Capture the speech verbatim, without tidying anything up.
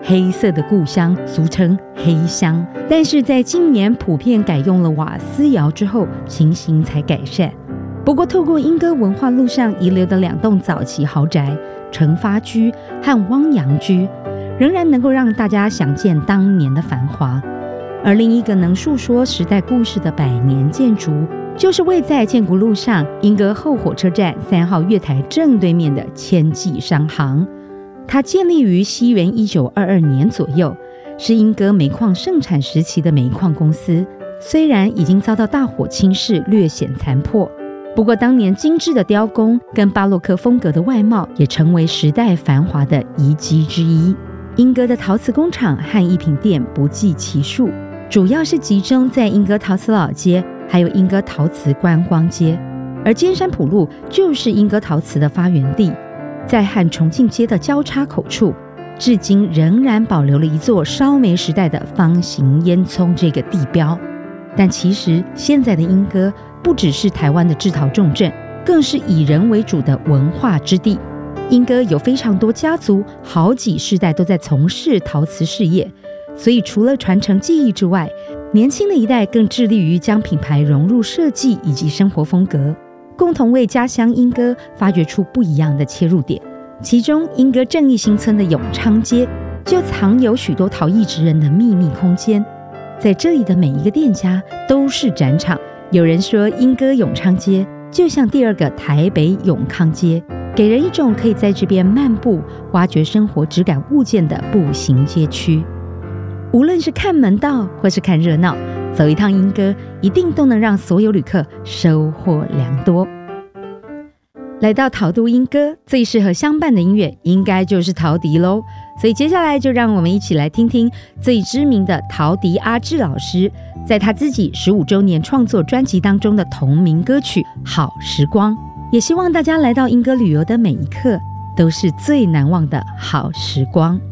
黑色的故乡，俗称黑乡。但是在今年普遍改用了瓦斯窑之后，情形才改善。不过透过莺歌文化路上遗留的两栋早期豪宅成发居和汪洋居，仍然能够让大家想见当年的繁华。而另一个能述说时代故事的百年建筑，就是位在建国路上莺歌后火车站三号月台正对面的千记商行。它建立于西元一九二二年左右，是莺歌煤矿盛产时期的煤矿公司。虽然已经遭到大火侵蚀，略显残破，不过当年精致的雕工跟巴洛克风格的外貌，也成为时代繁华的遗迹之一。莺歌的陶瓷工厂和艺品店不计其数，主要是集中在莺歌陶瓷老街，还有莺歌陶瓷观光街。而尖山埔路就是莺歌陶瓷的发源地，在和重庆街的交叉口处，至今仍然保留了一座烧煤时代的方形烟囱这个地标。但其实现在的莺歌不只是台湾的制陶重镇，更是以人为主的文化之地。莺歌有非常多家族，好几世代都在从事陶瓷事业，所以除了传承技艺之外，年轻的一代更致力于将品牌融入设计以及生活风格，共同为家乡莺歌发掘出不一样的切入点。其中莺歌正义新村的永昌街就藏有许多陶艺职人的秘密空间，在这里的每一个店家都是展场。有人说莺歌永昌街就像第二个台北永康街，给人一种可以在这边漫步挖掘生活质感物件的步行街区。无论是看门道或是看热闹，走一趟莺歌一定都能让所有旅客收获良多。来到陶都莺歌，最适合相伴的音乐应该就是陶笛咯，所以接下来就让我们一起来听听最知名的陶笛阿志老师在他自己十五周年创作专辑当中的同名歌曲《好时光》。也希望大家来到莺歌旅游的每一刻都是最难忘的好时光。